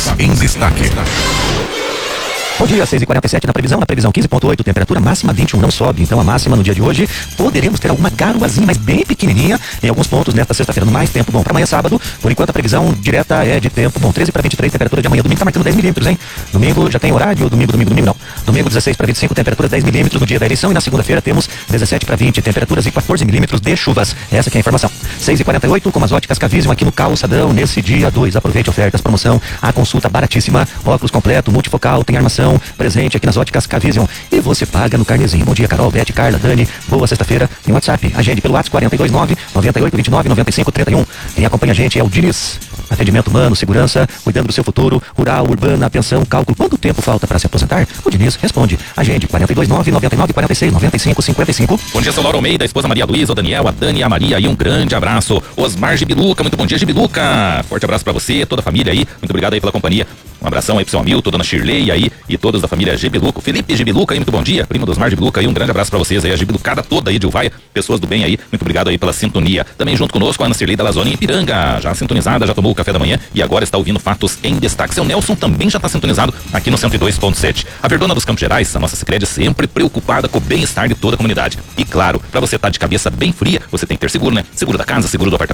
Fatos em destaque. Bom dia, 6h47 na previsão 15.8, temperatura máxima 21, não sobe, então a máxima no dia de hoje, poderemos ter alguma garoazinha, mas bem pequenininha, em alguns pontos nesta sexta-feira, no mais tempo bom. Para amanhã sábado, por enquanto a previsão direta é de tempo bom, 13 para 23, temperatura de amanhã, domingo tá marcando 10 milímetros, hein? Domingo já tem horário, domingo não. Domingo 16 para 25, temperatura 10 milímetros no dia da eleição, e na segunda-feira temos 17 para 20, temperaturas e 14 milímetros de chuvas. Essa que é a informação. 6h48, com as óticas Cavision aqui no Calçadão, nesse dia 2, aproveite ofertas, promoção, a consulta baratíssima, óculos completo, multifocal, tem armação, presente aqui nas óticas Cavision, e você paga no carnezinho. Bom dia, Carol, Beth, Carla, Dani, boa sexta-feira. Tem WhatsApp, agende pelo WhatsApp 429-9829-9531. Quem acompanha a gente é o Diniz. Atendimento humano, segurança, cuidando do seu futuro, rural, urbana, pensão, cálculo. Quanto tempo falta para se aposentar? O Diniz responde. Agende 429-9946-9555. Bom dia, seu Lauro Almeida, a esposa Maria Luísa, o Daniel, a Dani, a Maria e um grande abraço. Osmar Gibiluca, muito bom dia, Gibiluca. Forte abraço pra você, toda a família aí. Muito obrigado aí pela companhia. Um abração aí pro seu Hamilton, dona Shirley aí e todos da família Gibiluca. Felipe Gibiluca aí, muito bom dia. Primo do Osmar Gibiluca aí, um grande abraço pra vocês aí. A Gibilucada toda aí de Uvaia, pessoas do bem aí. Muito obrigado aí pela sintonia. Também junto conosco a Ana Shirley da Lazone em Ipiranga. Já sintonizada, já tomou o café da manhã e agora está ouvindo Fatos em Destaque. Seu Nelson também já está sintonizado aqui no 102.7. A Verdona dos Campos Gerais, a nossa Sicredi sempre preocupada com o bem-estar de toda a comunidade. E claro, pra você estar de cabeça bem fria, você tem que ter seguro, né? Seguro da casa, seguro do apartamento.